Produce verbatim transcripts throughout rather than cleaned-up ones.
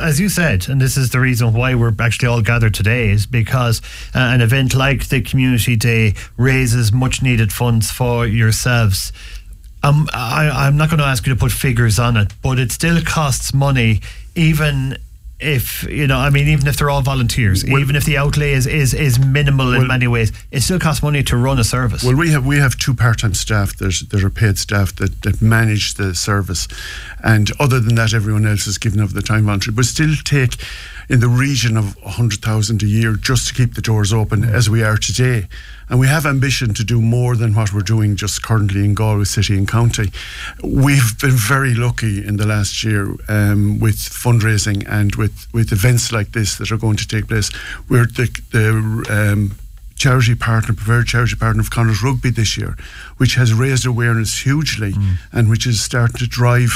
as you said, and this is the reason why we're actually all gathered today, is because uh, an event like the Community Day raises much needed funds for yourselves. Um, I, I'm not going to ask you to put figures on it, but it still costs money, even if, you know, I mean, even if they're all volunteers, well, even if the outlay is, is, is minimal well, in many ways, it still costs money to run a service. Well, we have we have two part-time staff. There's there are paid staff that, that manage the service, and other than that, everyone else is given over the time voluntary. But still take in the region of one hundred thousand a year just to keep the doors open mm. as we are today. And we have ambition to do more than what we're doing just currently in Galway City and County. We've been very lucky in the last year um, with fundraising and with, with events like this that are going to take place. We're the, the um, charity partner, preferred charity partner of Connacht Rugby this year, which has raised awareness hugely mm. and which is starting to drive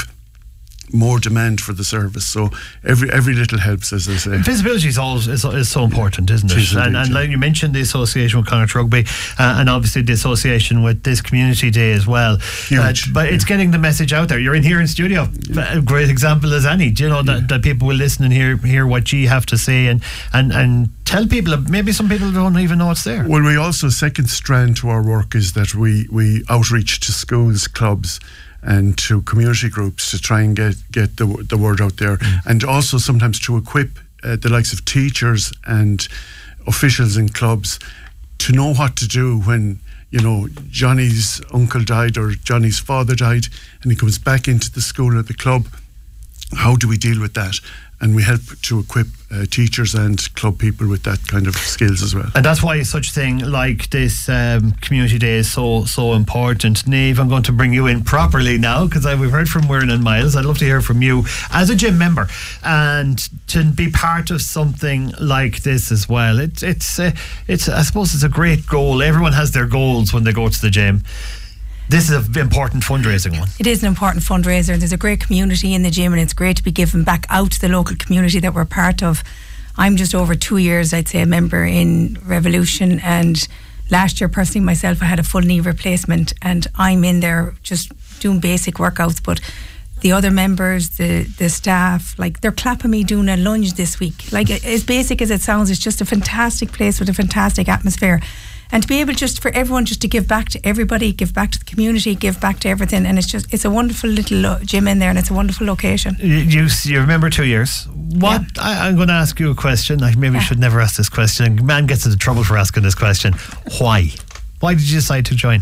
more demand for the service. So every every little helps, as I say. Visibility is always is, is so important, isn't it? it is and, indeed, and yeah. like you mentioned, the association with Connacht Rugby, uh, and obviously the association with this Community Day as well. Huge, uh, but yeah. it's getting the message out there. You're in here in studio. Yeah. A great example as any. Do you know that, yeah. that people will listen and hear hear what you have to say, and and and tell people. Maybe some people don't even know it's there. Well, we also, second strand to our work is that we we outreach to schools, clubs, and to community groups to try and get, get the the word out there, mm. and also sometimes to equip uh, the likes of teachers and officials in clubs to know what to do when, you know, Johnny's uncle died or Johnny's father died and he comes back into the school or the club. How do we deal with that? And we help to equip uh, teachers and club people with that kind of skills as well. And that's why such thing like this um, Community Day is so so important. Niamh, I'm going to bring you in properly now, because we've heard from Muireann and Miles. I'd love to hear from you as a gym member and to be part of something like this as well. It, it's uh, it's I suppose it's a great goal. Everyone has their goals when they go to the gym. This is an important fundraising one. It is an important fundraiser. There's a great community in the gym, and it's great to be given back out to the local community that we're part of. I'm just over two years, I'd say, a member in Revolution, and last year, personally, myself, I had a full knee replacement, and I'm in there just doing basic workouts, but the other members, the the staff, like, they're clapping me doing a lunge this week. Like, as basic as it sounds, it's just a fantastic place with a fantastic atmosphere. And to be able just for everyone just to give back to everybody, give back to the community, give back to everything, and it's just it's a wonderful little lo- gym in there, and it's a wonderful location. You you, you remember two years. What yeah. I, I'm going to ask you a question. Like maybe yeah. I should never ask this question. Man gets into trouble for asking this question. Why? Why did you decide to join?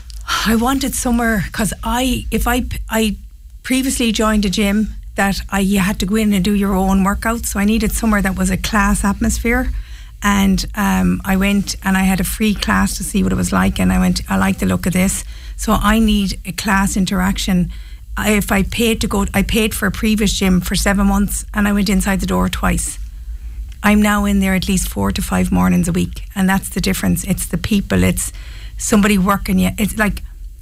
I wanted somewhere because I if I I previously joined a gym that I you had to go in and do your own workouts, so I needed somewhere that was a class atmosphere. And um, I went and I had a free class to see what it was like, and I went, I like the look of this, so I need a class interaction. I, if I paid to go, I paid for a previous gym for seven months and I went inside the door twice. I'm now in there at least four to five mornings a week, and that's the difference. It's the people, it's somebody working you. It's like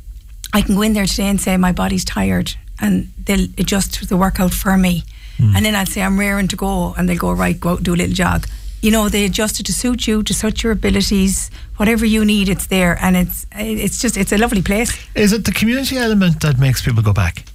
I can go in there today and say my body's tired, and they'll adjust the workout for me, mm. and then I'll say I'm raring to go, and they'll go, right, go out, do a little jog. You know, they adjust it to suit you, to suit your abilities. Whatever you need, it's there, and it's it's just it's a lovely place. Is it the community element that makes people go back?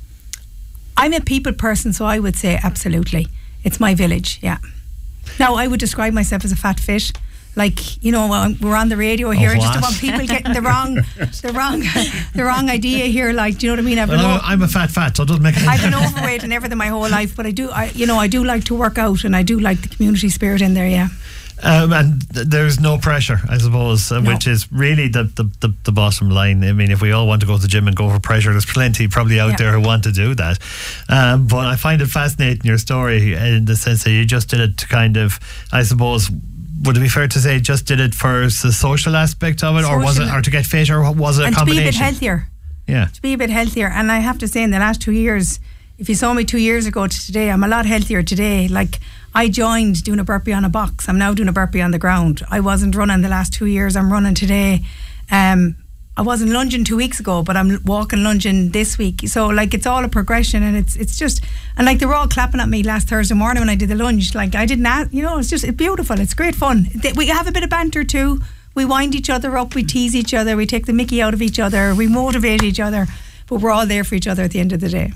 I'm a people person, so I would say absolutely. It's my village, yeah. Now, I would describe myself as a fat fish. Like, you know, we're on the radio here. I just don't want people getting the wrong, the wrong, the wrong idea here. Like, do you know what I mean? I've well, been o- I'm a fat fat, so it doesn't make any I've been overweight and everything my whole life, but I do, I, you know, I do like to work out, and I do like the community spirit in there. Yeah. Um, and th- there's no pressure, I suppose, uh, no. which is really the, the, the, the bottom line. I mean, if we all want to go to the gym and go for pressure, there's plenty probably out yeah. there who want to do that. Um, but I find it fascinating, your story, in the sense that you just did it to kind of, I suppose, would it be fair to say just did it for the social aspect of it, social, or was it, or to get fit, or was it a and combination? And to be a bit healthier. Yeah. To be a bit healthier. And I have to say, in the last two years, if you saw me two years ago to today, I'm a lot healthier today. Like, I joined doing a burpee on a box. I'm now doing a burpee on the ground. I wasn't running the last two years. I'm running today. Um, I wasn't lunging two weeks ago, but I'm walking, lunging this week. So, like, it's all a progression, and it's it's just, and like, they were all clapping at me last Thursday morning when I did the lunge. Like, I didn't, ask, you know, it's just, it's beautiful. It's great fun. We have a bit of banter too. We wind each other up. We tease each other. We take the mickey out of each other. We motivate each other. But we're all there for each other at the end of the day.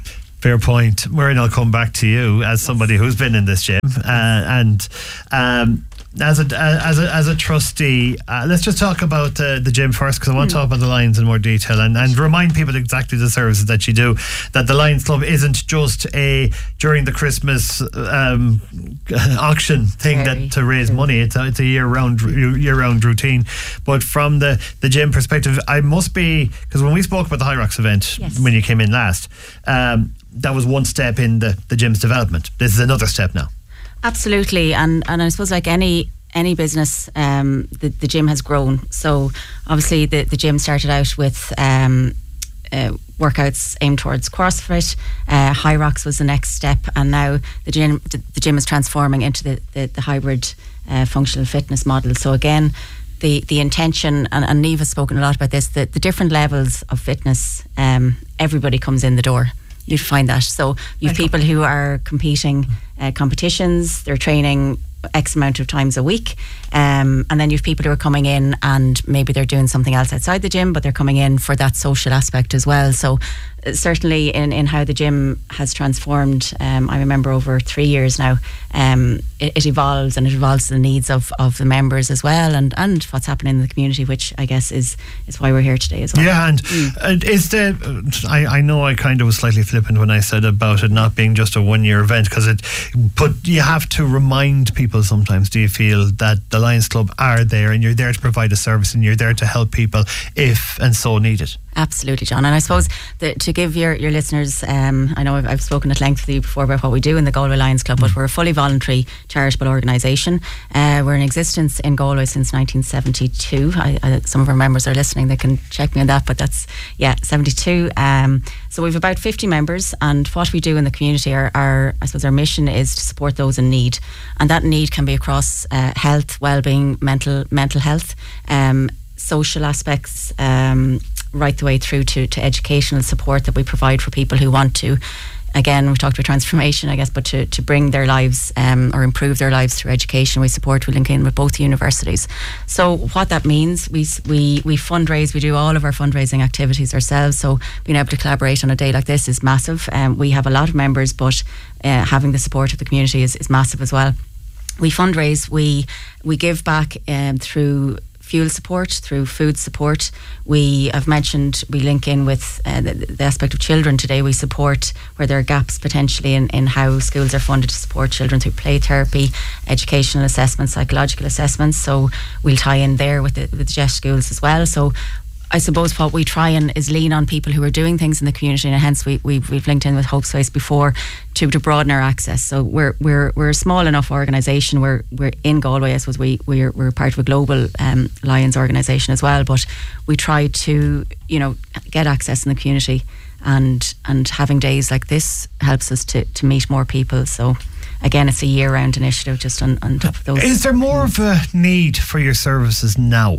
Fair point. Maureen, I'll come back to you as somebody who's been in this gym, uh, and um, as a as a as a trustee, uh, let's just talk about uh, the gym first, because I want mm. to talk about the Lions in more detail, and, and remind people exactly the services that you do. That the Lions Club isn't just a during the Christmas um, auction thing Very that to raise true. money. It's a, it's a year round year round routine. But from the the gym perspective, I must be, because when we spoke about the High Rocks event yes. when you came in last, um, that was one step in the the gym's development. This is another step now. Absolutely, and and I suppose like any any business, um, the the gym has grown. So obviously the the gym started out with um, uh, workouts aimed towards CrossFit. Uh, High Rocks was the next step, and now the gym the, the gym is transforming into the the, the hybrid uh, functional fitness model. So again, the the intention, and, and Niamh has spoken a lot about this, the, the different levels of fitness. Um, everybody comes in the door. You find that. So you have people who are competing uh, competitions, they're training X amount of times a week, um, and then you have people who are coming in and maybe they're doing something else outside the gym, but they're coming in for that social aspect as well. So uh, certainly in, in how the gym has transformed, um, I remember over three years now, um, it, it evolves and it evolves to the needs of, of the members as well, and, and what's happening in the community, which I guess is, is why we're here today as well. Yeah, and, mm. and is the I, I know I kind of was slightly flippant when I said about it not being just a one year event, because it but you have to remind people sometimes, do you feel, that the Lions Club are there and you're there to provide a service and you're there to help people if and so needed? Absolutely, John. And I suppose the, to give your, your listeners, um, I know I've, I've spoken at length with you before about what we do in the Galway Lions Club, but we're a fully voluntary charitable organisation. Uh, we're in existence in Galway since nineteen seventy-two. I, I, some of our members are listening, they can check me on that, but that's, yeah, seventy-two. Um, so we've about fifty members, and what we do in the community, our, our I suppose our mission is to support those in need. And that need can be across uh, health, well-being, mental, mental health, um, social aspects, um, right the way through to, to educational support that we provide for people who want to, again, we talked about transformation, I guess, but to, to bring their lives um, or improve their lives through education. We support, we link in with both universities. So what that means, we we we fundraise, we do all of our fundraising activities ourselves, so being able to collaborate on a day like this is massive. Um, we have a lot of members, but uh, having the support of the community is, is massive as well. We fundraise, we we give back um, through fuel support, through food support. We have mentioned we link in with uh, the, the aspect of children today. We support where there are gaps potentially in, in how schools are funded to support children through play therapy, educational assessments, psychological assessments. So we'll tie in there with the, with the J E S schools as well. So I suppose what we try and is lean on people who are doing things in the community, and hence we, we've, we've linked in with Hope Space before to, to broaden our access. So we're we're we're a small enough organisation. We're we're in Galway. I suppose we we're we're part of a global um, Lions organisation as well. But we try to you know get access in the community, and and having days like this helps us to to meet more people. So again, it's a year round initiative. Just on, on top of those. Is there more of a need for your services now,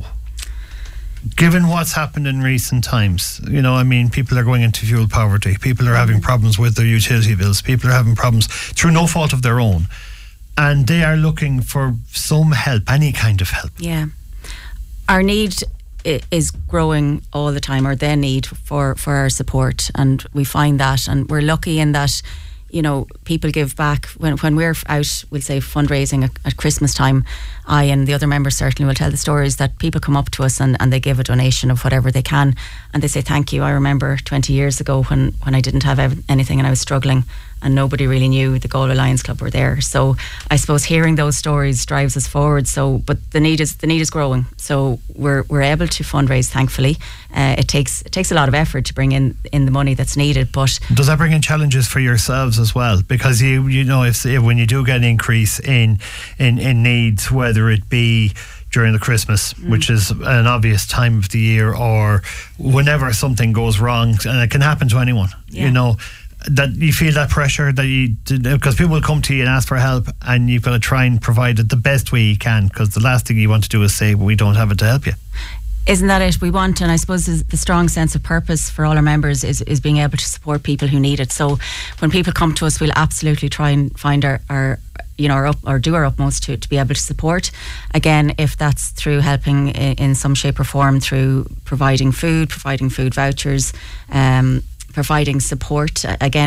given what's happened in recent times? You know, I mean, people are going into fuel poverty, people are having problems with their utility bills, people are having problems through no fault of their own, and they are looking for some help, any kind of help. Yeah, our need is growing all the time, or their need for, for our support, and we find that, and we're lucky in that, you know, people give back. When when we're out, we'll say fundraising at, at Christmas time, I and the other members certainly will tell the stories that people come up to us and, and they give a donation of whatever they can, and they say thank you. I remember twenty years ago when, when I didn't have anything and I was struggling, and nobody really knew the Galway Lions Club were there. So I suppose hearing those stories drives us forward. So, but the need is the need is growing. So we're we're able to fundraise. Thankfully, uh, it takes it takes a lot of effort to bring in in the money that's needed. But does that bring in challenges for yourselves as well? Because you you know if, if when you do get an increase in in in needs, whether it be during the Christmas, mm. which is an obvious time of the year, or whenever something goes wrong, and it can happen to anyone, yeah. you know, that you feel that pressure that you, because people will come to you and ask for help, and you've got to try and provide it the best way you can, because the last thing you want to do is say, well, we don't have it to help you. Isn't that it? We want, and I suppose the strong sense of purpose for all our members is, is being able to support people who need it. So when people come to us, we'll absolutely try and find our, our you know, our up, or do our utmost to, to be able to support. Again, if that's through helping in, in some shape or form, through providing food, providing food vouchers, um, providing support. Again,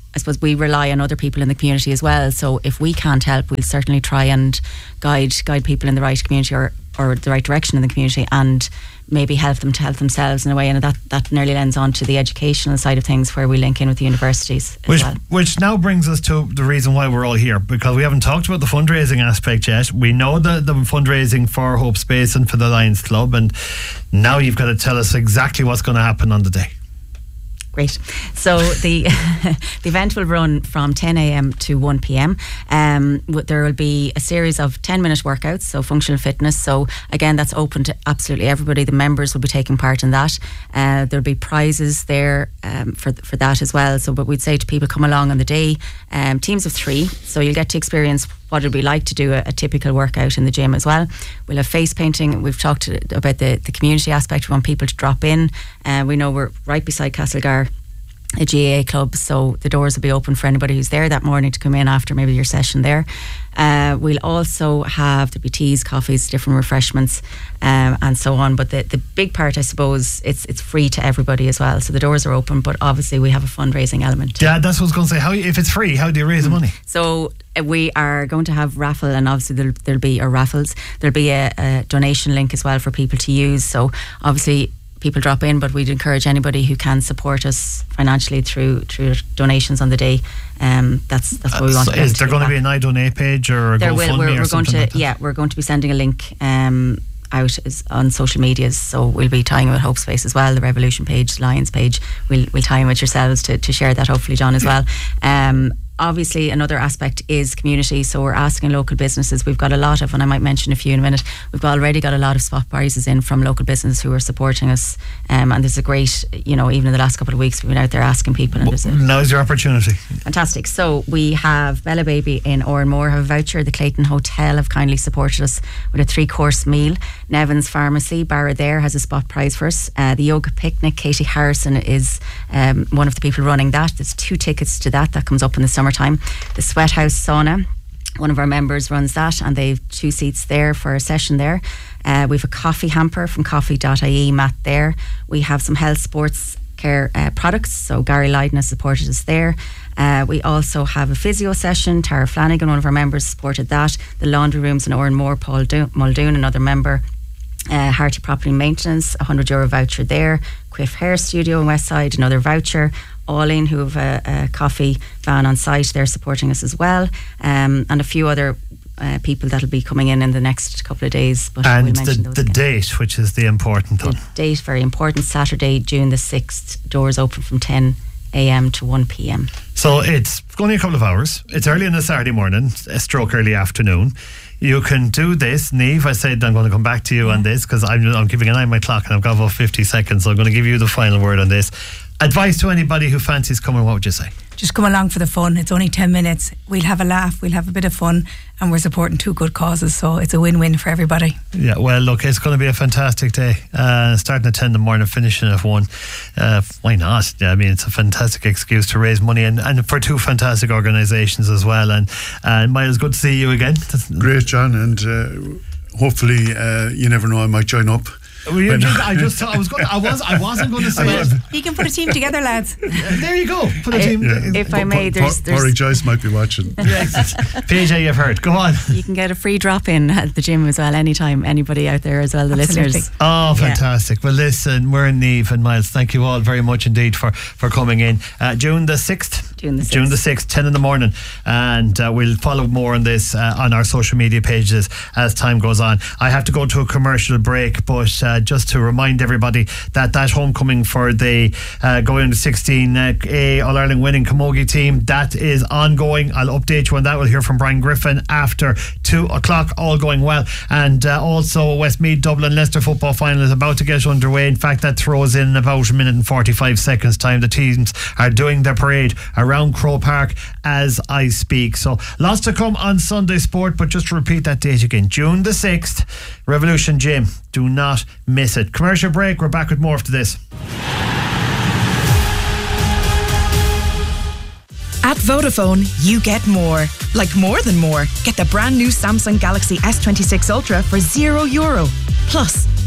I suppose we rely on other people in the community as well. So if we can't help, we'll certainly try and guide guide people in the right community or, or the right direction in the community, and maybe help them to help themselves in a way. And that, that nearly lends on to the educational side of things, where we link in with the universities as which, well. Which now brings us to the reason why we're all here, because we haven't talked about the fundraising aspect yet. We know the, the fundraising for Hope's Basin for the Lions Club, and now you've got to tell us exactly what's going to happen on the day. Great. So the the event will run from ten a.m. to one p.m. Um, there will be a series of ten minute workouts, so functional fitness. So again, that's open to absolutely everybody. The members will be taking part in that. Uh, there'll be prizes there um, for for that as well. So, but we'd say to people, come along on the day, um, teams of three. So you'll get to experience what it'd be like to do a, a typical workout in the gym as well. We'll have face painting. We've talked about the, the community aspect. We want people to drop in. Uh, we know we're right beside Castlegar, a G A A club, so the doors will be open for anybody who's there that morning to come in after maybe your session there. Uh, we'll also have, there'll be teas, coffees, different refreshments, um, and so on. But the, the big part, I suppose, it's it's free to everybody as well. So the doors are open, but obviously we have a fundraising element. Yeah, that's what I was going to say. How, if it's free, how do you raise the money? So uh, we are going to have raffle, and obviously there'll, there'll be our raffles. There'll be a, a donation link as well for people to use. So obviously people drop in, but we'd encourage anybody who can support us financially through through donations on the day. Um, that's that's what we want. Uh, so is there going to be an I Donate page or a there GoFundMe will, we're, or we're something going to like that? Yeah, we're going to be sending a link um, out is on social medias. So we'll be tying with Hope Space as well, the Revolution page, Lions page. We'll we'll tie in with yourselves to, to share that, hopefully, John, as well. Um, Obviously, another aspect is community. So we're asking local businesses. We've got a lot of, and I might mention a few in a minute, we've already got a lot of spot prizes in from local businesses who are supporting us. Um, and there's a great, you know, even in the last couple of weeks, we've been out there asking people. And there's a, now's your opportunity. Fantastic. So we have Bella Baby in Oranmore have a voucher. The Clayton Hotel have kindly supported us with a three-course meal. Nevins Pharmacy, Barra there, has a spot prize for us. Uh, the Yoga Picnic, Katie Harrison is um, one of the people running that. There's two tickets to that. That comes up in the summer time. The Sweat House Sauna, one of our members runs that, and they've two seats there for a session there. Uh, we have a coffee hamper from coffee dot I E, Matt there. We have some health sports care uh, products, so Gary Lydon has supported us there. Uh, we also have a physio session. Tara Flanagan, one of our members, supported that. The laundry rooms in Oranmore, Paul Do- Muldoon, another member. Uh, Harty Property Maintenance, a one hundred euro voucher there. Quiff Hair Studio in Westside, another voucher. All In, who have a, a coffee van on site, they're supporting us as well, um, and a few other uh, people that'll be coming in in the next couple of days. But and we'll the, mention those the again. date, which is the important one. The date, very important. Saturday, June the sixth. Doors open from ten a.m. to one p.m. So it's only a couple of hours. It's early on a Saturday morning, a stroke early afternoon. You can do this. Niamh, I said I'm going to come back to you on this because I'm, I'm giving an eye on my clock and I've got about fifty seconds, so I'm going to give you the final word on this. Advice to anybody who fancies coming, what would you say? Just come along for the fun. It's only ten minutes. We'll have a laugh, we'll have a bit of fun, and we're supporting two good causes, so it's a win-win for everybody. Yeah, well, look, it's going to be a fantastic day. Uh, starting at ten in the morning, finishing at one. Uh, why not? Yeah, I mean, it's a fantastic excuse to raise money, and, and for two fantastic organisations as well. And uh, Miles, good to see you again. That's great, John, and uh, hopefully, uh, you never know, I might join up. Well, you just, I just, I was, going, I was, I wasn't going to say it. You can put a team together, lads. There you go. Put a team. Yeah. If I may, there's, there's Rory Joyce might be watching. Yes. P J, you've heard. Go on. You can get a free drop in at the gym as well anytime. Anybody out there as well, the Absolutely. listeners. Oh, fantastic. Yeah. Well, listen, we're in Niamh and Miles. Thank you all very much indeed for, for coming in. Uh, June the sixth. June the sixth. June the sixth, ten in the morning. And uh, we'll follow more on this uh, on our social media pages as time goes on. I have to go to a commercial break, but uh, just to remind everybody that that homecoming for the uh, going to sixteen uh, A All-Ireland winning Camogie team, that is ongoing. I'll update you on that. We'll hear from Brian Griffin after two o'clock, all going well. And uh, also Westmeath Dublin Leicester football final is about to get underway. In fact, that throws in about a minute and forty-five seconds time. The teams are doing their parade around Crow Park as I speak. So lots to come on Sunday Sport, but just to repeat that date again, June the sixth, Revolution Gym. Do not miss it. Commercial break. We're back with more after this. At Vodafone, you get more. Like more than more. Get the brand new Samsung Galaxy S twenty-six Ultra for zero euro. Plus,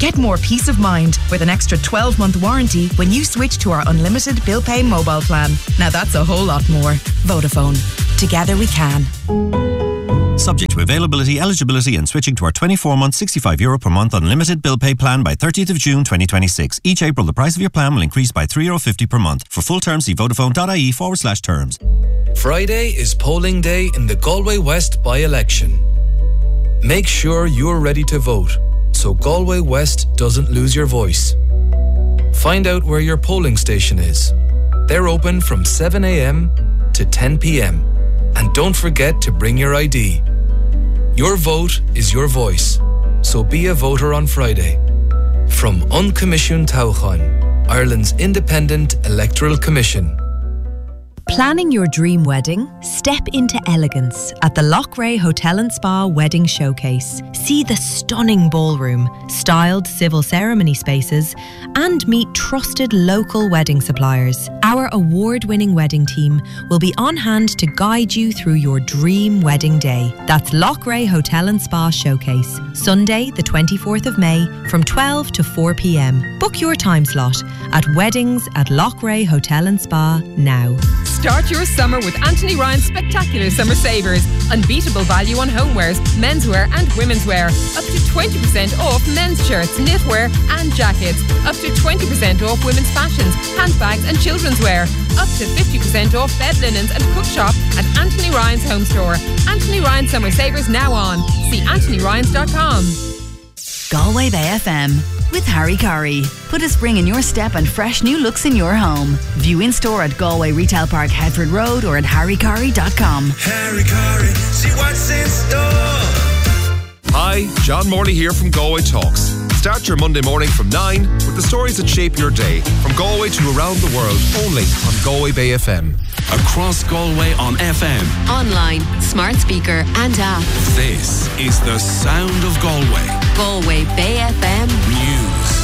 Get more peace of mind with an extra twelve-month warranty when you switch to our unlimited bill pay mobile plan. Now that's a whole lot more. Vodafone. Together we can. Subject to availability, eligibility and switching to our twenty-four month, sixty-five euro per month unlimited bill pay plan by thirtieth of June twenty twenty-six. Each April, the price of your plan will increase by three euro fifty per month. For full terms, see vodafone.ie forward slash terms. Friday is polling day in the Galway West by-election. Make sure you're ready to vote, so Galway West doesn't lose your voice. Find out where your polling station is. They're open from seven a.m. to ten p.m. And don't forget to bring your I D. Your vote is your voice, so be a voter on Friday. From Uncommissioned Tauchan, Ireland's independent electoral commission. Planning your dream wedding? Step into elegance at the Loughrea Hotel and Spa Wedding Showcase. See the stunning ballroom, styled civil ceremony spaces, and meet trusted local wedding suppliers. Our award-winning wedding team will be on hand to guide you through your dream wedding day. That's Loughrea Hotel and Spa Showcase, Sunday the twenty-fourth of May from twelve to four p.m. Book your time slot at weddings at Loughrea Hotel and Spa now. Start your summer with Anthony Ryan's spectacular summer savers. Unbeatable value on homewares, menswear and women's wear. Up to twenty percent off men's shirts, knitwear and jackets. Up to twenty percent off women's fashions, handbags and children's wear. Up to fifty percent off bed linens and cook shop at Anthony Ryan's home store. Anthony Ryan's summer savers now on. See anthony ryans dot com. Galway Bay F M with Harry Curry. Put a spring in your step and fresh new looks in your home. View in store at Galway Retail Park, Headford Road, or at harry curry dot com. Harry Curry, see what's in store. Hi, John Morley here from Galway Talks. Start your Monday morning from nine with the stories that shape your day, from Galway to around the world, only on Galway Bay F M. Across Galway on F M, online, smart speaker and app. This is the sound of Galway. Galway Bay F M News.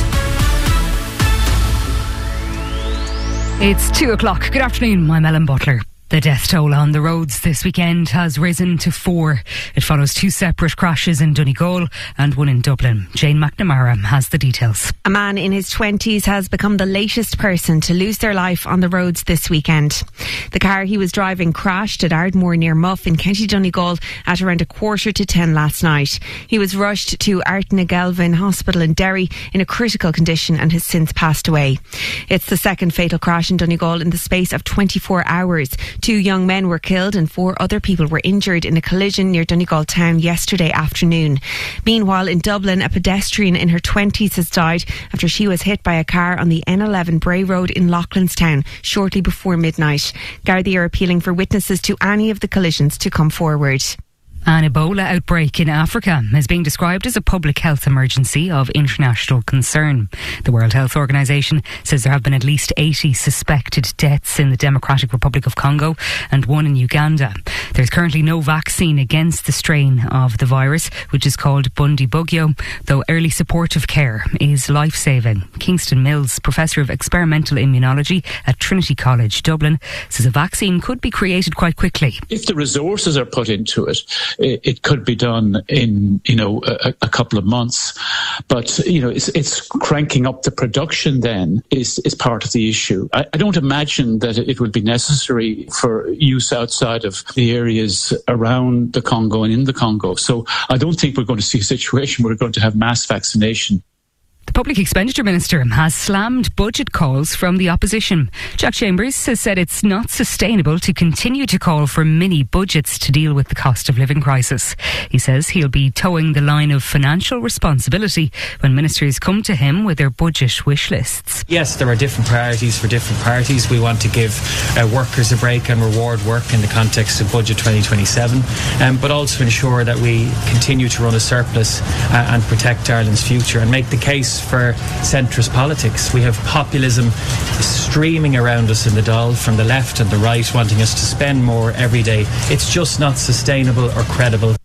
It's two o'clock. Good afternoon, I'm Ellen Butler. The death toll on the roads this weekend has risen to four. It follows two separate crashes in Donegal and one in Dublin. Jane McNamara has the details. A man in his twenties has become the latest person to lose their life on the roads this weekend. The car he was driving crashed at Ardmore near Muff in County Donegal at around a quarter to ten last night. He was rushed to Artnagelvin Hospital in Derry in a critical condition and has since passed away. It's the second fatal crash in Donegal in the space of twenty-four hours. Two young men were killed and four other people were injured in a collision near Donegal town yesterday afternoon. Meanwhile, in Dublin, a pedestrian in her twenties has died after she was hit by a car on the N eleven Bray Road in Loughlinstown shortly before midnight. Gardaí are appealing for witnesses to any of the collisions to come forward. An Ebola outbreak in Africa is being described as a public health emergency of international concern. The World Health Organization says there have been at least eighty suspected deaths in the Democratic Republic of Congo and one in Uganda. There's currently no vaccine against the strain of the virus, which is called Bundibugyo, though early supportive care is life-saving. Kingston Mills, Professor of Experimental Immunology at Trinity College, Dublin, says a vaccine could be created quite quickly. If the resources are put into it, it could be done in, you know, a, a couple of months. But, you know, it's, it's cranking up the production then is, is part of the issue. I, I don't imagine that it would be necessary for use outside of the areas around the Congo and in the Congo. So I don't think we're going to see a situation where we're going to have mass vaccination. The Public Expenditure Minister has slammed budget calls from the opposition. Jack Chambers has said it's not sustainable to continue to call for mini budgets to deal with the cost of living crisis. He says he'll be towing the line of financial responsibility when ministers come to him with their budget wish lists. Yes, there are different priorities for different parties. We want to give uh, workers a break and reward work in the context of Budget twenty twenty-seven, um, but also ensure that we continue to run a surplus uh, and protect Ireland's future and make the case for centrist politics. We have populism streaming around us in the Dáil from the left and the right, wanting us to spend more every day. It's just not sustainable or credible.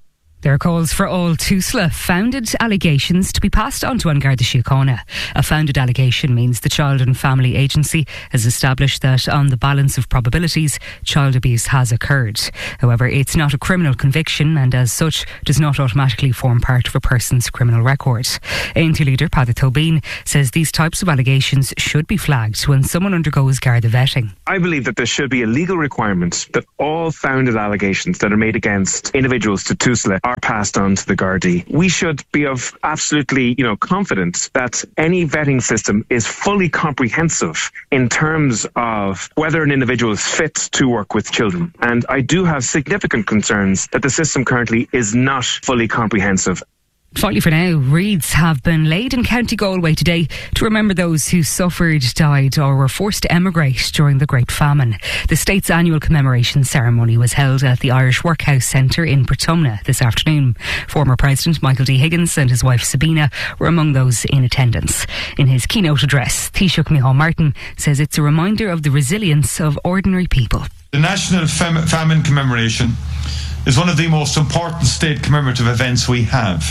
There are calls for all Tusla founded allegations to be passed on to An Garda Síochána. A founded allegation means the Child and Family Agency has established that on the balance of probabilities, child abuse has occurred. However, it's not a criminal conviction and as such does not automatically form part of a person's criminal record. A N T leader Paddy Tobin says these types of allegations should be flagged when someone undergoes Garda vetting. I believe that there should be a legal requirement that all founded allegations that are made against individuals to Tusla are passed on to the Gardaí. We should be of absolutely, you know, confident that any vetting system is fully comprehensive in terms of whether an individual is fit to work with children. And I do have significant concerns that the system currently is not fully comprehensive. Finally for now, wreaths have been laid in County Galway today to remember those who suffered, died or were forced to emigrate during the Great Famine. The state's annual commemoration ceremony was held at the Irish Workhouse Centre in Portumna this afternoon. Former President Michael D. Higgins and his wife Sabina were among those in attendance. In his keynote address, Taoiseach Micheál Martin says it's a reminder of the resilience of ordinary people. The National Fam- Famine Commemoration is one of the most important state commemorative events we have.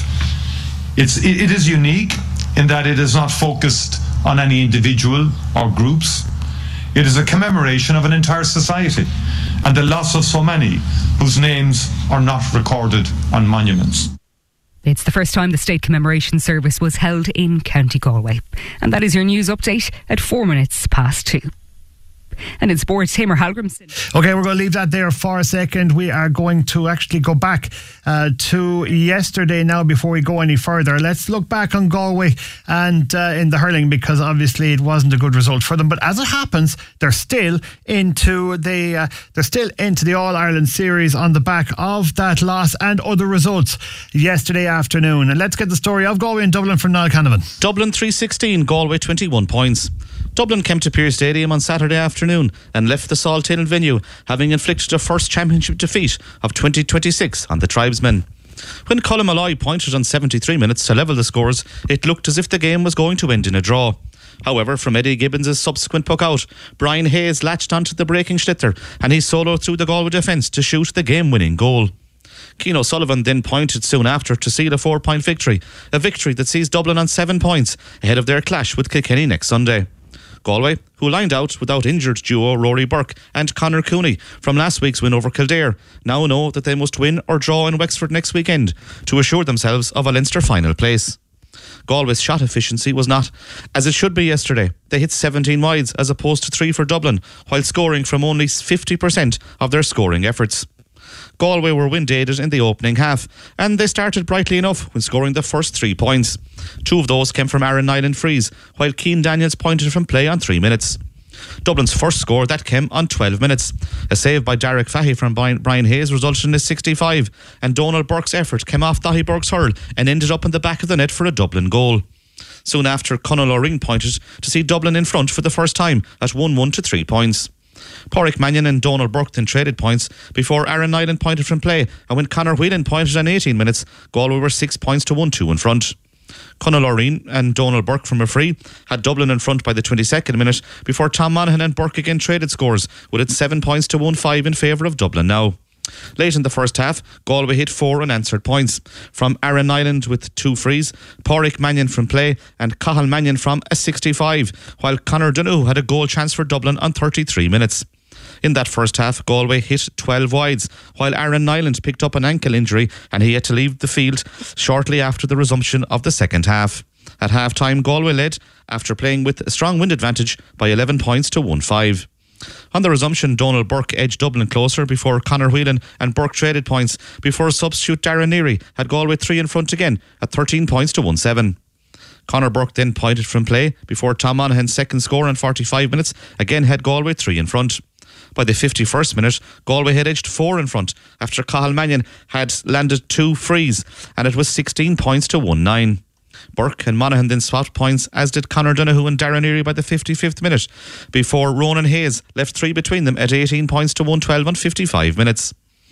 It's, it, it is unique in that it is not focused on any individual or groups. It is a commemoration of an entire society and the loss of so many whose names are not recorded on monuments. It's the first time the state commemoration service was held in County Galway. And that is your news update at four minutes past two. And in sports, Hamer Halgrimson. Okay, we're going to leave that there for a second. We are going to actually go back uh, to yesterday now before we go any further. Let's look back on Galway and uh, in the hurling, because obviously it wasn't a good result for them. But as it happens, they're still into the uh, they're still into the All Ireland series on the back of that loss and other results yesterday afternoon. And let's get the story of Galway and Dublin from Niall Canavan. Dublin three sixteen, Galway twenty-one points. Dublin came to Pearse Stadium on Saturday afternoon and left the Salthill venue, having inflicted a first championship defeat of twenty twenty-six on the Tribesmen. When Colin Malloy pointed on seventy-three minutes to level the scores, it looked as if the game was going to end in a draw. However, from Eddie Gibbons' subsequent puck out, Brian Hayes latched onto the breaking Schlitter and he soloed through the Galway defence to shoot the game-winning goal. Keane O'Sullivan then pointed soon after to seal a four-point victory, a victory that sees Dublin on seven points ahead of their clash with Kilkenny next Sunday. Galway, who lined out without injured duo Rory Burke and Conor Cooney from last week's win over Kildare, now know that they must win or draw in Wexford next weekend to assure themselves of a Leinster final place. Galway's shot efficiency was not as it should be yesterday. They hit seventeen wides as opposed to three for Dublin, while scoring from only fifty percent of their scoring efforts. Galway were wind-aided in the opening half, and they started brightly enough when scoring the first three points. Two of those came from Aaron Nyland frees, while Cian Daniels pointed from play on three minutes. Dublin's first score, that came on twelve minutes. A save by Derek Fahy from Brian Hayes resulted in a sixty-five, and Donald Burke's effort came off Dahi Burke's hurl and ended up in the back of the net for a Dublin goal. Soon after, Conor O'Ring pointed to see Dublin in front for the first time at one one to three points. Pádraig Mannion and Donald Burke then traded points before Aaron Nyland pointed from play, and when Conor Whelan pointed on eighteen minutes, Galway were six points to one two in front. Conor O'Ring and Donald Burke from a free had Dublin in front by the twenty-second minute before Tom Monaghan and Burke again traded scores, with it seven points to one five in favour of Dublin now. Late in the first half, Galway hit four unanswered points from Aaron Nyland with two frees, Pádraig Mannion from play and Cathal Mannion from a sixty-five, while Conor Donoghue had a goal chance for Dublin on thirty-three minutes. In that first half, Galway hit twelve wides, while Aaron Nyland picked up an ankle injury and he had to leave the field shortly after the resumption of the second half. At half-time, Galway led after playing with a strong wind advantage by eleven points to one five. On the resumption, Donald Burke edged Dublin closer before Conor Whelan and Burke traded points before substitute Darren Neary had Galway three in front again at thirteen points to one seven. Conor Burke then pointed from play before Tom Monaghan's second score in forty-five minutes again had Galway three in front. By the fifty-first minute, Galway had edged four in front after Cathal Mannion had landed two frees, and it was sixteen points to one nine. Burke and Monaghan then swapped points, as did Conor Donoghue and Darren Neary by the fifty-fifth minute, before Ronan Hayes left three between them at eighteen points to one twelve on fifty-five minutes.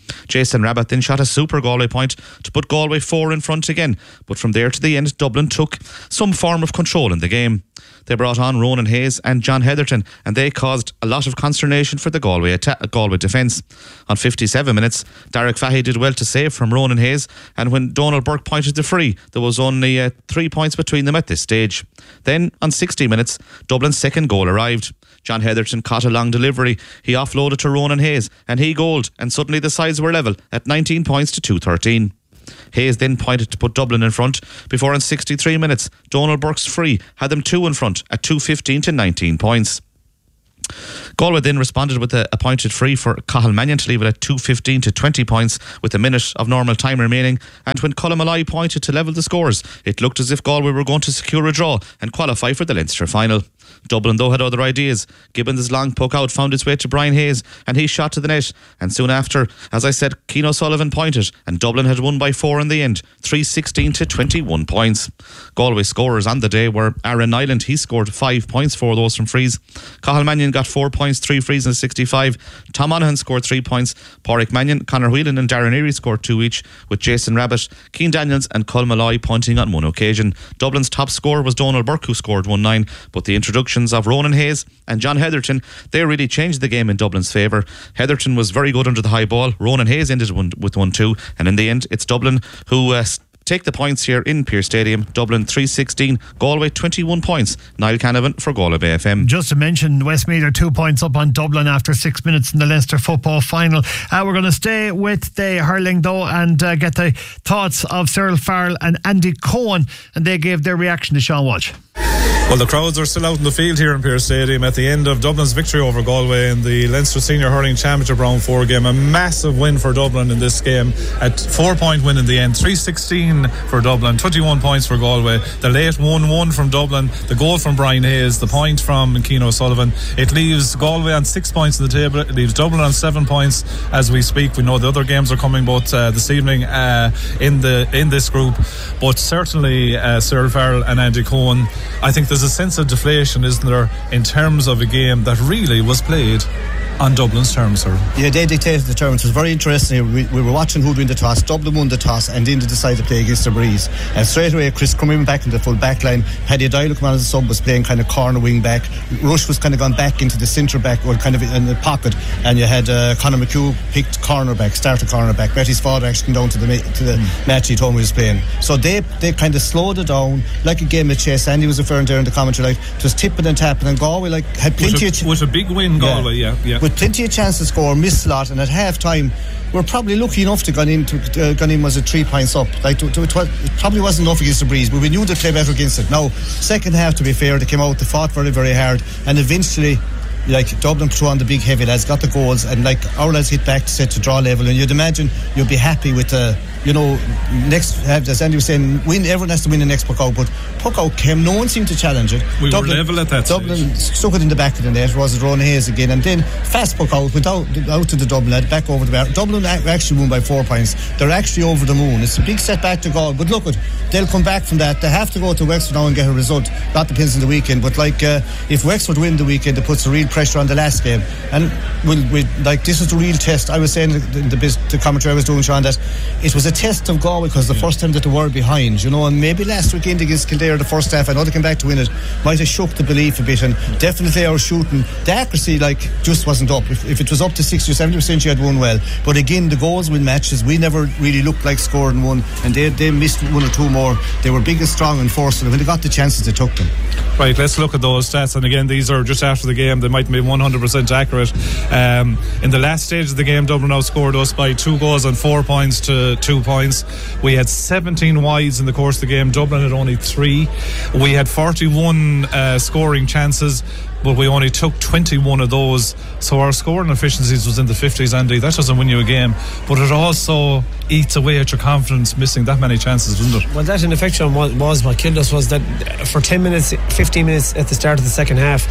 Jason Rabbit then shot a super Galway point to put Galway four in front again, but from there to the end Dublin took some form of control in the game. They brought on Ronan Hayes and John Heatherton, and they caused a lot of consternation for the Galway atta- Galway defence. On fifty-seven minutes, Derek Fahey did well to save from Ronan Hayes, and when Donald Burke pointed the free, there was only uh, three points between them at this stage. Then, on sixty minutes, Dublin's second goal arrived. John Heatherton caught a long delivery. He offloaded to Ronan Hayes, and he goaled, and suddenly the sides were level at nineteen points to two thirteen. Hayes then pointed to put Dublin in front before in sixty-three minutes Donald Burke's free had them two in front at two fifteen to nineteen points. Galway then responded with a, a pointed free for Cathal Mannion to leave it at two fifteen to twenty points with a minute of normal time remaining, and when Colin Malloy pointed to level the scores, it looked as if Galway were going to secure a draw and qualify for the Leinster final. Dublin though had other ideas. Gibbons' long poke out found its way to Brian Hayes, and he shot to the net, and soon after, as I said, Cian O'Sullivan pointed, and Dublin had won by four in the end, three sixteen to twenty-one points. Galway scorers on the day were Aaron Nyland. He scored five points, four of those from frees. Cathal Mannion got four points, three frees and sixty-five. Tom Monaghan scored three points. Pádraig Mannion, Conor Whelan and Darren Erie scored two each, with Jason Rabbit, Cian Daniels and Colm Malloy pointing on one occasion. Dublin's top scorer was Donald Burke, who scored one nine, but the introductions of Ronan Hayes and John Heatherton, they really changed the game in Dublin's favour. Heatherton was very good under the high ball. Ronan Hayes ended one, with one two, and in the end it's Dublin who uh, take the points here in Pearse Stadium. Dublin three sixteen, Galway twenty-one points. Niall Canavan for Galway Bay F M. Just to mention, Westmeath are two points up on Dublin after six minutes in the Leinster football final. Uh, we're going to stay with the hurling though and uh, get the thoughts of Cyril Farrell and Andy Cohen, and they gave their reaction to Sean Walsh. Well, the crowds are still out in the field here in Pearse Stadium at the end of Dublin's victory over Galway in the Leinster Senior Hurling Championship Round four game. A massive win for Dublin in this game. At four point win in the end. three sixteen for Dublin, twenty-one points for Galway. The late one one from Dublin, the goal from Brian Hayes, the point from Cian O'Sullivan. It leaves Galway on six points in the table. It leaves Dublin on seven points as we speak. We know the other games are coming both uh, this evening uh, in the in this group. But certainly uh, Cyril Farrell and Andy Cohen, I think there's a sense of deflation, isn't there, in terms of a game that really was played on Dublin's terms, sir. Yeah, they dictated the terms. It was very interesting. We, we were watching who'd win the toss. Dublin won the toss and then they decided to play against the breeze. And straight away, Chris Crummy back in the full back line. Paddy Doyle, come on as a sub, was playing kind of corner wing back. Rush was kind of gone back into the centre back, or kind of in the pocket. And you had uh, Conor McHugh picked corner back, started corner back. Betty's father actually came down to the to the mm. match he told me he was playing. So they they kind of slowed it down like a game of chess. Andy was referring there in the commentary, like it was tipping and tapping, and Galway like had plenty with a, of ch- with a big win, Galway, yeah, yeah. yeah. With plenty of chance to score, missed a lot, and at half time we're probably lucky enough to gone in to uh, gone in was a three points up. Like to, to, it, was, it probably wasn't enough against the breeze, but we knew they'd play better against it. Now second half, to be fair, they came out, they fought very very hard, and eventually like Dublin threw on the big heavy lads, got the goals, and like our lads hit back to set to draw level, and you'd imagine you'd be happy with the you know next, as Andy was saying, win, everyone has to win the next puck out, but puck out came, no one seemed to challenge it. We Dublin, were level at that Dublin stage. stuck it in the back of the net, was it Ronan Hayes again, and then fast puck out, went out, out to the Dublin lad, back over the bar. Dublin actually won by four points. They're actually over the moon. It's a big setback to Galway, but look it, they'll come back from that. They have to go to Wexford now and get a result. That depends on the weekend, but like uh, if Wexford win the weekend, it puts a real pressure on the last game, and we'll, we'll, like this is the real test. I was saying the, the, the commentary I was doing, Sean, that it was a test of Galway because the yeah. first time that they were behind, you know, and maybe last weekend against Kildare the first half, I know they came back to win it, might have shook the belief a bit, and definitely our shooting, the accuracy like just wasn't up. If, if it was up to sixty or seventy percent, you had won well, but again the goals win matches. We never really looked like scoring one, and they, they missed one or two more. They were big and strong and forceful, and when they got the chances they took them. Right, let's look at those stats, and again these are just after the game, they mightn't be one hundred percent accurate. Um, in the last stage of the game, Dublin outscored us by two goals and four points to two points. We had seventeen wides in the course of the game. Dublin had only three. We had forty-one uh, scoring chances, but we only took twenty-one of those. So our scoring efficiencies was in the fifties, Andy. That doesn't win you a game, but it also eats away at your confidence, missing that many chances, doesn't it? Well, that in effect was, was what killed us, was that for ten minutes, fifteen minutes at the start of the second half,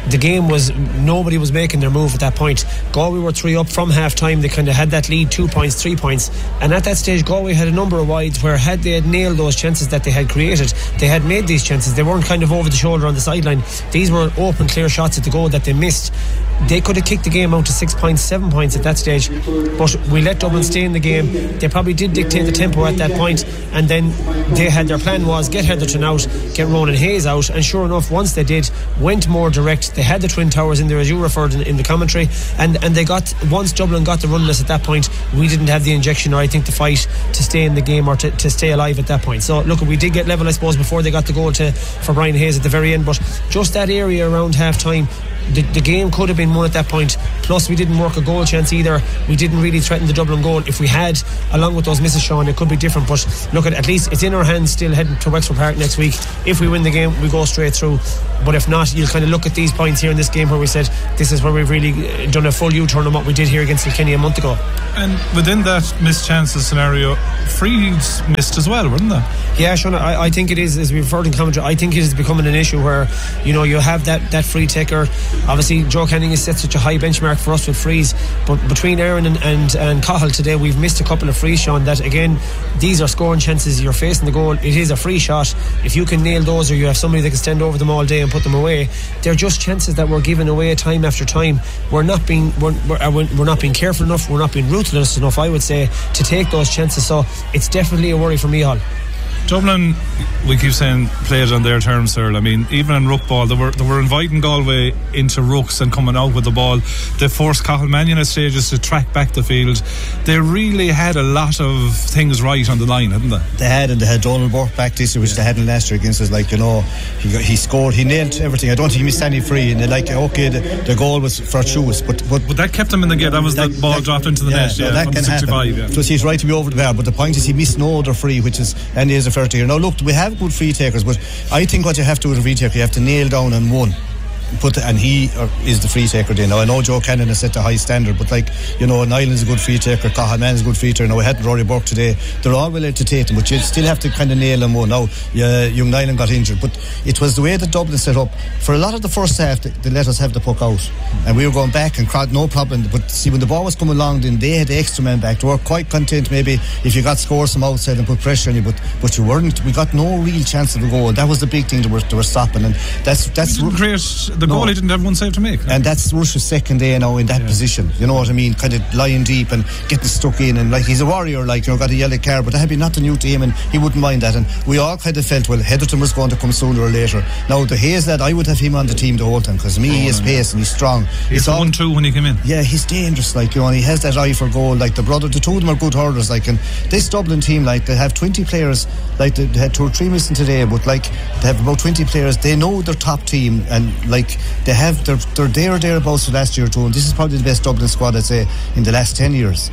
the game was, nobody was making their move at that point. Galway were three up from half time. They kind of had that lead, two points, three points, and at that stage Galway had a number of wides where, had they had nailed those chances that they had created, they had made these chances. They weren't kind of over the shoulder on the sideline. These were open, clear shots at the goal that they missed. They could have kicked the game out to six points, seven points at that stage, but we let Dublin stay in the game. They probably did dictate the tempo at that point, and then they had, their plan was get Heatherton out, get Ronan Hayes out, and sure enough, once they did, went more direct. They had the Twin Towers in there, as you referred in, in the commentary, and, and they got, once Dublin got the run list at that point, we didn't have the injection, or I think the fight to stay in the game, or to, to stay alive at that point. So look, we did get level, I suppose, before they got the goal to for Brian Hayes at the very end, but just that area around half time, The, the game could have been won at that point. Plus we didn't work a goal chance either. We didn't really threaten the Dublin goal. If we had, along with those misses, Sean, it could be different. But look, at, at least it's in our hands still, heading to Wexford Park next week. If we win the game, we go straight through. But if not, you'll kind of look at these points here in this game where we said this is where we've really done a full U-turn on what we did here against Kilkenny a month ago. And within that missed chances scenario, frees missed as well, weren't they? Yeah, Sean, I, I think it is, as we've heard in commentary, I think it is becoming an issue where, you know, you have that, that free taker. Obviously Joe Canning has set such a high benchmark for us with frees, but between Aaron and, and, and Cahill today, we've missed a couple of frees, Sean, that again, these are scoring chances. You're facing the goal, it is a free shot. If you can nail those, or you have somebody that can stand over them all day and put them away, they're just chances that we're giving away time after time. We're not being we're, we're, we're not being careful enough, we're not being ruthless enough, I would say, to take those chances. So it's definitely a worry for me, Hall. Dublin, we keep saying, played on their terms, sir. I mean, even in ruck ball, they were they were inviting Galway into rucks and coming out with the ball. They forced Cahill Mannion at stages to track back the field. They really had a lot of things right on the line, hadn't they? They had, and they had Donald Burke back this year, which yeah. they hadn't last year against us. Like, you know, he got, he scored, he nailed everything. I don't think he missed any free, and they like, okay, the, the goal was for choice, but, but but that kept him in the game. That was that, the ball that, dropped into the yeah, net. Yeah, no, that can happen. Yeah. So he's right to be over the bar, but the point is he missed no other free, which is, and he is a fair taker. Now look, we have good free takers, but I think what you have to do with a free taker, you have to nail down on one. Put the, and he or, is the free taker then. Now I know Joe Cannon has set a high standard, but like, you know, Nyland's a good free taker, Cahill Mann's a good free taker. Now we had Rory Burke today. They're all related to take them, but you still have to kind of nail them one. Now yeah, young Nyland got injured, but it was the way that Dublin set up. For a lot of the first half, they, they let us have the puck out, and we were going back and crowd, no problem. But see, when the ball was coming along, then they had the extra man back. They were quite content maybe if you got scores from outside and put pressure on you, but but you weren't. We got no real chance of the goal. That was the big thing they were, they were stopping, and that's that's didn't create the goal. No. He didn't have one save to make, and that's Rush's second day now in that yeah. position. You know what I mean? Kind of lying deep and getting stuck in, and like he's a warrior, like, you know, got a yellow card, but that had been nothing new to him, and he wouldn't mind that. And we all kind of felt, well, Heatherton was going to come sooner or later. Now the Hayes lad, I would have him on the team the whole time, because me, oh, he has pace and he's strong. He's one two when he came in. Yeah, he's dangerous, like, you know, and he has that eye for goal. Like the brother, the two of them are good hurlers, like, and this Dublin team, like, they have twenty players, like they had two or three missing today, but like they have about twenty players. They know their top team, and like they have, they're, they're there or thereabouts for last year too, and this is probably the best Dublin squad, I'd say, in the last ten years.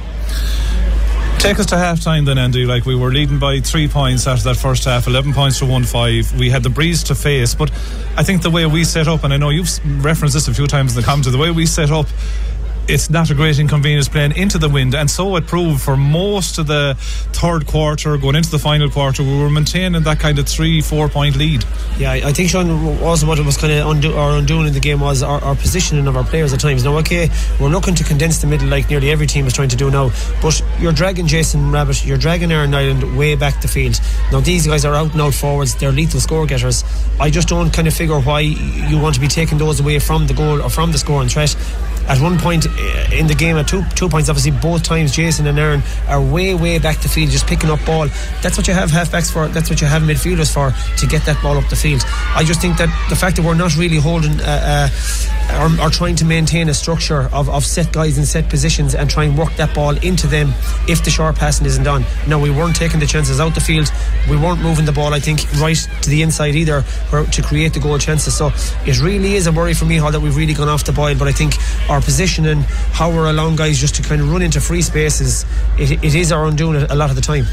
Take us to half time then, Andy. Like, we were leading by three points after that first half, eleven points to one five. We had the breeze to face, but I think the way we set up, and I know you've referenced this a few times in the commentary, the way we set up, it's not a great inconvenience playing into the wind, and so it proved for most of the third quarter, going into the final quarter. We were maintaining that kind of three, four point lead. Yeah, I think, Sean, also what it was kind of undo, or undoing in the game was our, our positioning of our players at times. Now, okay, we're looking to condense the middle like nearly every team is trying to do now, but you're dragging Jason Rabbit, you're dragging Aaron Nyland way back the field. Now these guys are out and out forwards, they're lethal score getters. I just don't kind of figure why you want to be taking those away from the goal or from the scoring threat. At one point in the game, at two two points, obviously both times Jason and Aaron are way way back the field, just picking up ball. That's what you have halfbacks for, that's what you have midfielders for, to get that ball up the field. I just think that the fact that we're not really holding uh, uh, or, or trying to maintain a structure of, of set guys in set positions and try and work that ball into them if the short passing isn't done. No, we weren't taking the chances out the field, we weren't moving the ball, I think, right to the inside either, where, to create the goal chances. So it really is a worry for me, Hall, that we've really gone off the boil. But I think our position and how we're allowing guys just to kind of run into free spaces, it, it is our undoing a lot of the time.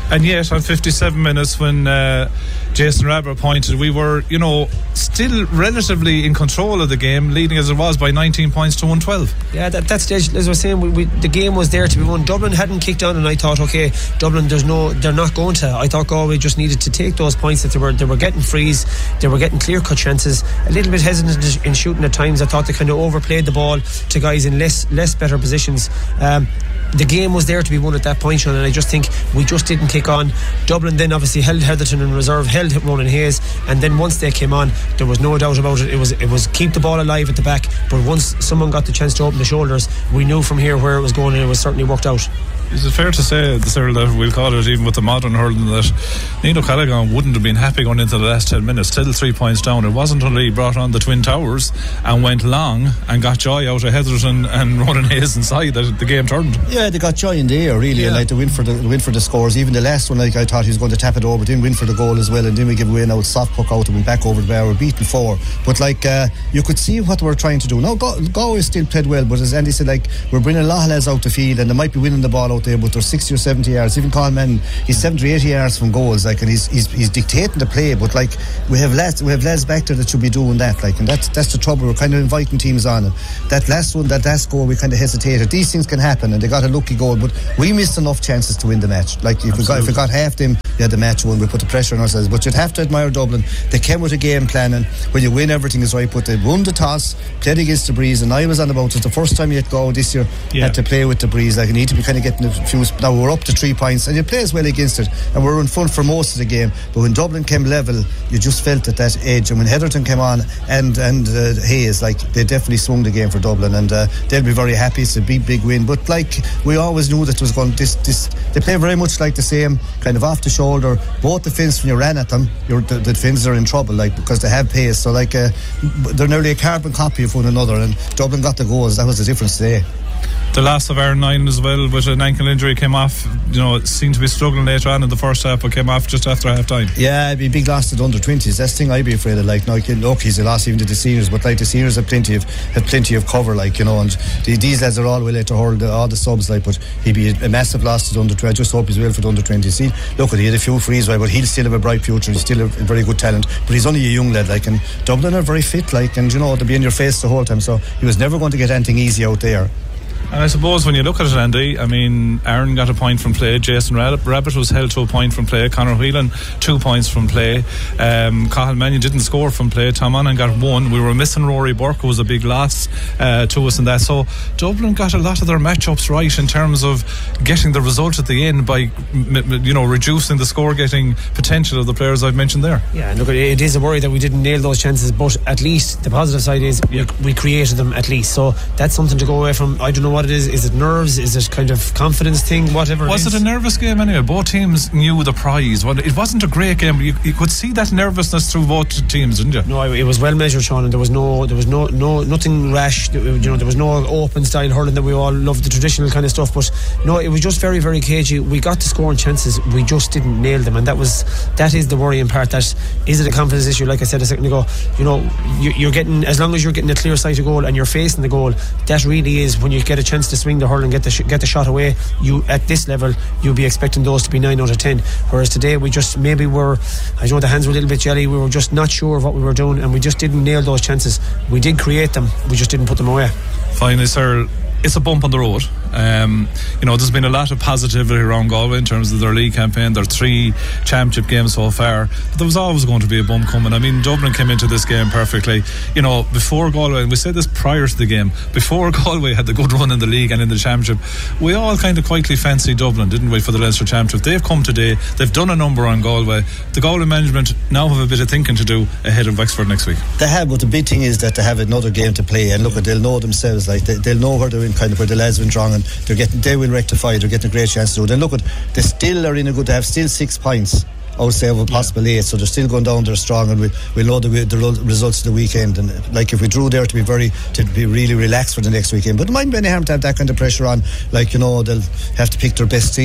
And yet, on fifty-seven minutes, when uh, Jason Rabber pointed, we were, you know, still relatively in control of the game, leading as it was by nineteen points to one twelve. Yeah, at that, that stage, as I was saying, we, we, the game was there to be won. Dublin hadn't kicked on, and I thought, okay, Dublin, there's no, they're not going to. I thought Galway just needed to take those points that they were, they were getting frees, they were getting clear-cut chances. A little bit hesitant in shooting at times. I thought they kind of overplayed the ball to guys in less, less better positions. Um, the game was there to be won at that point, Sean, and I just think we just didn't kick on. Dublin then obviously held Heatherton in reserve, held Ronan Hayes, and then once they came on, there was no doubt about it. It was it was keep the ball alive at the back, but once someone got the chance to open the shoulders, we knew from here where it was going, and it was certainly worked out. Is it fair to say, Cyril, that we'll call it, even with the modern hurling, that Nino Callaghan wouldn't have been happy going into the last ten minutes, still three points down? It wasn't until he brought on the Twin Towers and went long and got joy out of Heatherton and Ronan Hayes inside that the game turned. Yeah, they got joy in the air, really, yeah. and like the win for the, the win for the scores. Even the last one, like I thought he was going to tap it over, but didn't win for the goal as well, and then we give away now soft puck out and went back over the bar. We're beaten four, but like uh, you could see what we're trying to do. Now Galway still played well, but as Andy said, like we're bringing a lot of lads out the field, and they might be winning the ball out there, but they're sixty or seventy yards. Even Coleman, he's seventy, eighty yards from goals, like, and he's, he's he's dictating the play. But like we have lads, we have lads back there that should be doing that, like, and that's that's the trouble. We're kind of inviting teams on. And that last one, that last goal, we kind of hesitated. These things can happen, and they got a lucky goal, but we missed enough chances to win the match. Like if we got if we got half them, we had the match won. We put the pressure on ourselves. But you'd have to admire Dublin. They came with a game plan, and when you win, everything is right. But they won the toss, played against the breeze, and I was on about it. The first time you had go this year, yeah. had to play with the breeze. Like you need to be kind of getting a few. Now we're up to three points, and you play as well against it, and we're in front for most of the game. But when Dublin came level, you just felt at that edge. And when Heatherton came on and and uh, Hayes, like they definitely swung the game for Dublin, and uh, they'll be very happy. It's a big, big win. But like we always knew that it was going. This, this they play very much like the same kind of off the shoulder. Both the fins, when you ran at them, you're, the, the fins are in trouble, like because they have pace. So like uh, they're nearly a carbon copy of one another. And Dublin got the goals. That was the difference today. The loss of Aaron Nine as well with an ankle injury came off. You know, it seemed to be struggling later on in the first half, but came off just after half time. Yeah, it'd be a big loss to the under twenties. That's the thing I'd be afraid of. Like, no, look, he's a loss even to the seniors, but like the seniors have plenty of have plenty of cover, like, you know, and the, these lads are all willing to hold the, all the subs, like, but he'd be a, a massive loss to the under twenty. I just hope he's well for the under twenties. See, look, he had a few frees, right, but he'll still have a bright future. He's still a, a very good talent, but he's only a young lad, like, and Dublin are very fit, like, and you know, they'll be in your face the whole time. So he was never going to get anything easy out there. And I suppose when you look at it, Andy, I mean, Aaron got a point from play, Jason Rabbit was held to a point from play, Conor Whelan two points from play, um, Cathal Mannion didn't score from play, Tom Annan got one. We were missing Rory Burke, who was a big loss uh, to us in that. So Dublin got a lot of their matchups right in terms of getting the result at the end by, you know, reducing the score getting potential of the players I've mentioned there. Yeah, and look, it is a worry that we didn't nail those chances, but at least the positive side is yeah. we, we created them at least, so that's something to go away from. I don't know what it is. Is it nerves? Is it kind of confidence thing? Whatever. Was it, it a nervous game anyway? Both teams knew the prize. Well, it wasn't a great game. You, you could see that nervousness through both teams, didn't you? No, it was well measured, Sean, and there was no, there was no, no, nothing rash. You know, there was no open style hurling that we all love, the traditional kind of stuff. But no, it was just very, very cagey. We got to scoring chances, we just didn't nail them, and that was that is the worrying part. That is it a confidence issue? Like I said a second ago, you know, you, you're getting, as long as you're getting a clear sight of goal and you're facing the goal, that really is when you get a chance to swing the hurl and get the sh- get the shot away. You at this level, you'll be expecting those to be nine out of ten. Whereas today, we just maybe were, I know the hands were a little bit jelly. We were just not sure of what we were doing, and we just didn't nail those chances. We did create them, we just didn't put them away. Finally, sir, it's a bump on the road. Um, you know, there's been a lot of positivity around Galway in terms of their league campaign, their three championship games so far, but there was always going to be a bump coming. I mean, Dublin came into this game perfectly. You know, before Galway, and we said this prior to the game, before Galway had the good run in the league and in the championship, we all kind of quietly fancied Dublin, didn't we, for the Leinster Championship. They've come today, they've done a number on Galway. The Galway management now have a bit of thinking to do ahead of Wexford next week. They have, but the big thing is that they have another game to play, and look, they'll know themselves, like they, they'll know where they're in, kind of where the lads went wrong, and they're getting, they will rectify. They're getting a great chance to do it. Then look at, they still are in a good. They have still six points. I would say of a possible yeah. eight, so they're still going down. They're strong, and we we know the, the results of the weekend. And like if we drew there, to be very to be really relaxed for the next weekend. But it mightn't be any harm to have that kind of pressure on. Like, you know, they'll have to pick their best team.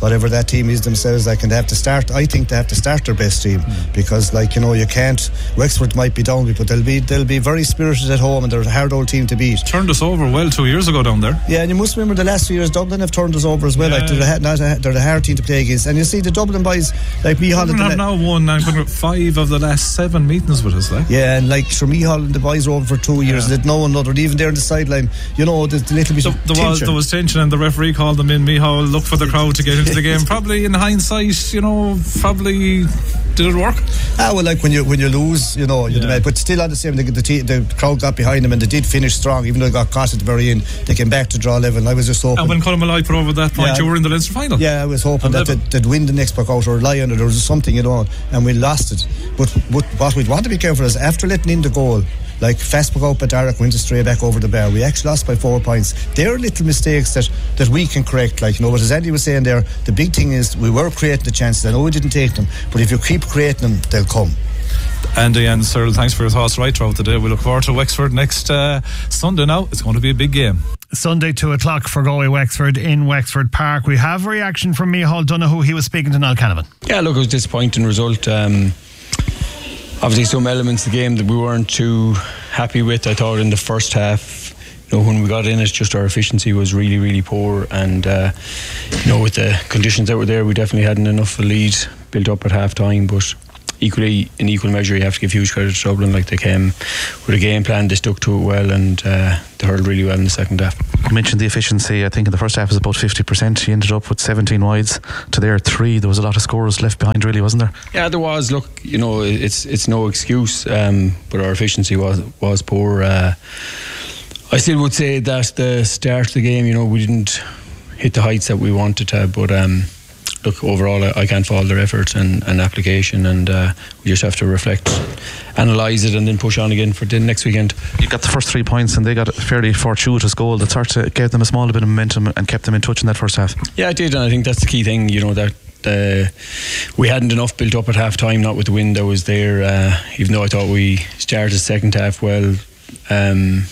whatever that team is themselves, like, and they have to start. I think they have to start their best team mm. because, like, you know, you can't. Wexford might be down, but they'll be they'll be very spirited at home, and they're a hard old team to beat. Turned us over well two years ago down there. Yeah, and you must remember the last few years Dublin have turned us over as well. Yeah. Like they're a, not a, they're a hard team to play against, and you see the Dublin boys like Mihal. Dublin have now won uh, five of the last seven meetings with us, like. Yeah, and like sure, Mihal and the boys were over for two years. Yeah. They know another, and even there on the sideline, you know, there's a little bit so, of there tension. Was, there was tension, and the referee called them in. Mihal looked for the crowd to get into the game. Probably in hindsight, you know, probably. Did it work? Ah, well, like when you when you lose, you know, you're yeah. the but still on the same, the, the, the crowd got behind them and they did finish strong, even though they got caught at the very end. They came back to draw level, and I was just hoping. And when Colin Malloy put over that point, yeah, you were in the Leinster final. Yeah, I was hoping that they'd, they'd win the next puck out or lie on it or something, you know, and we lost it. But, but what we'd want to be careful is after letting in the goal, like fast puck out by Derek went straight back over the bar. We actually lost by four points. There are little mistakes that, that we can correct. Like, you know, but as Andy was saying there, the big thing is we were creating the chances. I know we didn't take them, but if you keep creating them, they'll come. Andy and Cyril, thanks for your thoughts right throughout the day. We look forward to Wexford next uh, Sunday now. It's going to be a big game. Sunday, two o'clock for Galway Wexford in Wexford Park. We have a reaction from Mihal Donoghue. He was speaking to Niall Canavan. Yeah, look, it was a disappointing result. Um, obviously, some elements of the game that we weren't too happy with. I thought in the first half, you know, when we got in, it's just our efficiency was really, really poor. And, uh, you know, with the conditions that were there, we definitely hadn't enough of a lead built up at half time. But equally, in equal measure, you have to give huge credit to Dublin. Like, they came with a game plan, they stuck to it well, and uh, they hurled really well in the second half. You mentioned the efficiency. I think in the first half was about fifty percent. You ended up with seventeen wides to their three. There was a lot of scorers left behind, really, wasn't there? Yeah, there was. Look, you know, it's it's no excuse, um, but our efficiency was was poor. Uh, I still would say that the start of the game, you know, we didn't hit the heights that we wanted to, but um, look, overall, I, I can't fault their effort and, and application, and uh, we just have to reflect, analyse it, and then push on again for the next weekend. You got the first three points, and they got a fairly fortuitous goal that sort of gave them a small bit of momentum and kept them in touch in that first half. Yeah, it did, and I think that's the key thing, you know, that uh, we hadn't enough built up at half time, not with the wind that was there, uh, even though I thought we started the second half well. Um,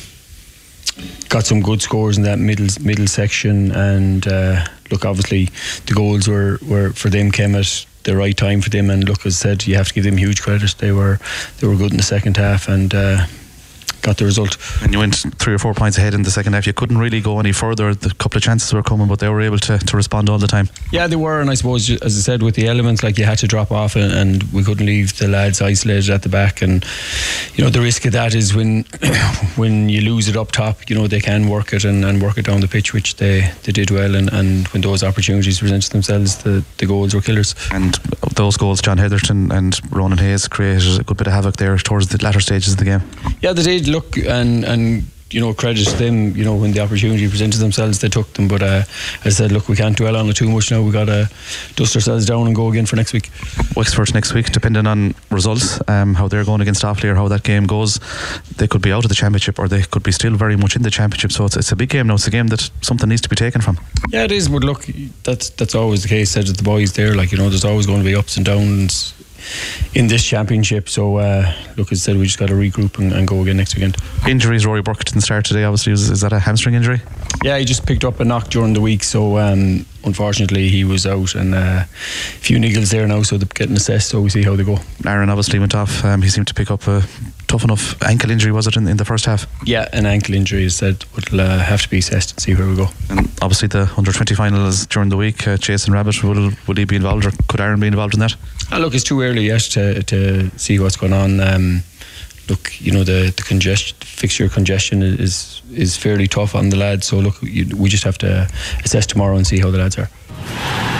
got some good scores in that middle middle section, and uh, look, obviously the goals were, were for them came at the right time for them, and look, as I said, you have to give them huge credit. They were they were good in the second half and uh, got the result. And you went three or four points ahead in the second half. You couldn't really go any further. The couple of chances were coming, but they were able to, to respond all the time. Yeah, they were, and I suppose, as I said, with the elements, like, you had to drop off, and, and we couldn't leave the lads isolated at the back. And you know, the risk of that is when when you lose it up top, you know, they can work it and, and work it down the pitch, which they, they did well. And, and when those opportunities presented themselves, the, the goals were killers. And those goals, John Heatherton and Ronan Hayes created a good bit of havoc there towards the latter stages of the game. Yeah, they did. Look, and and you know, credit to them, you know, when the opportunity presented themselves, they took them. But uh, as I said, look, we can't dwell on it too much now. We've got to dust ourselves down and go again for next week. Wexford next week, depending on results, um, how they're going against Offaly or how that game goes, they could be out of the championship, or they could be still very much in the championship. So it's, it's a big game now. It's a game that something needs to be taken from. Yeah, it is. But look, that's that's always the case. Said to the boys there, like, you know, there's always going to be ups and downs in this championship. So uh, look, as I said, we just got to regroup and, and go again next weekend. Injuries. Rory Burke didn't start today, obviously. Is, is that a hamstring injury? Yeah, he just picked up a knock during the week, so um, unfortunately he was out, and uh, a few niggles there now, so they're getting assessed, so we see how they go. Aaron obviously went off. Um, he seemed to pick up a tough enough ankle injury, was it, in, in the first half? Yeah, an ankle injury is said will uh, have to be assessed and see where we go. And obviously the under twenty final is during the week. uh, Jason Rabbit, will, will he be involved, or could Aaron be involved in that? Uh, look, it's too early yet to, to see what's going on. Um, look, you know, the, the congestion, fixture congestion is is fairly tough on the lads, so look, you, we just have to assess tomorrow and see how the lads are.